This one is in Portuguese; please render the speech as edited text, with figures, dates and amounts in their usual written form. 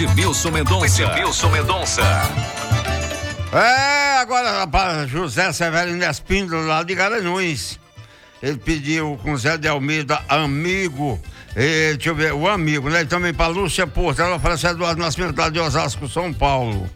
Edmilson Mendonça. Agora, rapaz, José Severino Espíndola, lá de Garanhuns. Ele pediu com Zé de Almeida, amigo. Deixa eu ver, o amigo, né? E também para Lúcia Porto, ela oferece Eduardo Nascimento lá de Osasco, São Paulo.